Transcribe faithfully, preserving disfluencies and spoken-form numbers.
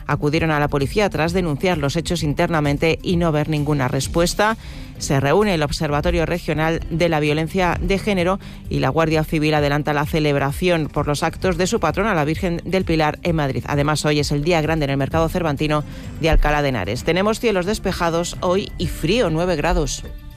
acudieron a la policía tras denunciar los hechos internamente y no ver ninguna respuesta. Se reúne el Observatorio Regional de la Violencia de Género y la Guardia Civil adelanta la celebración por los actos de su patrona, la Virgen del Pilar, en Madrid. Además, hoy es el día grande en el mercado cervantino de Alcalá de Henares. Tenemos cielos despejados hoy y frío, nueve grados.